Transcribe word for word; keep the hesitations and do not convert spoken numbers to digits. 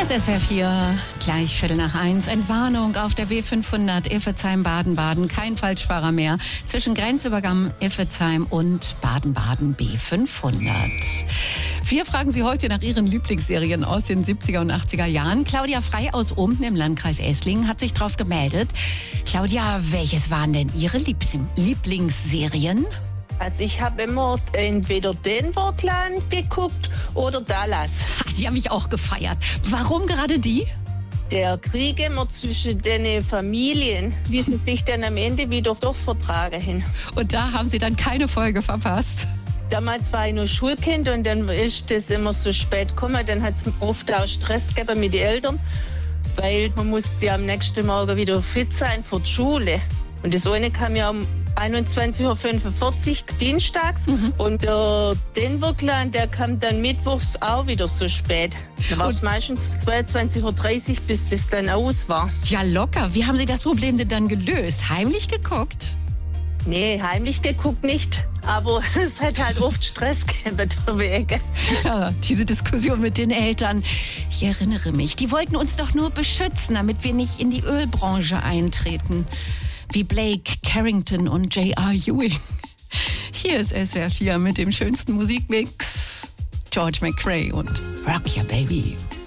ist S W R vier, gleich Viertel nach eins. Entwarnung auf der B fünfhundert Iffezheim-Baden-Baden. Kein Falschfahrer mehr zwischen Grenzübergang Iffezheim und Baden-Baden B fünfhundert. Wir fragen Sie heute nach Ihren Lieblingsserien aus den siebziger und achtziger Jahren. Claudia Frei aus Onden im Landkreis Esslingen hat sich drauf gemeldet. Claudia, welches waren denn Ihre Liebs- Lieblingsserien? Also ich habe immer entweder Denver-Clan geguckt oder Dallas. Die haben mich auch gefeiert. Warum gerade die? Der Krieg immer zwischen den Familien, wie sie sich dann am Ende wieder doch vertragen hin. Und da haben Sie dann keine Folge verpasst? Damals war ich noch Schulkind und dann ist das immer so spät gekommen. Dann hat es oft auch Stress gegeben mit den Eltern, weil man musste ja am nächsten Morgen wieder fit sein für die Schule. Und das eine kam ja um einundzwanzig Uhr fünfundvierzig dienstags mhm. und der Denver-Clan, der kam dann mittwochs auch wieder so spät. Da war es meistens zweiundzwanzig Uhr dreißig, bis das dann aus war. Ja, locker. Wie haben Sie das Problem denn dann gelöst? Heimlich geguckt? Nee, heimlich geguckt nicht. Aber es hat halt oft Stress gegeben deswegen. Ja, diese Diskussion mit den Eltern. Ich erinnere mich, die wollten uns doch nur beschützen, damit wir nicht in die Ölbranche eintreten. Wie Blake Carrington und J R Ewing. Hier ist S W R vier mit dem schönsten Musikmix. George McRae und Rock Your Baby.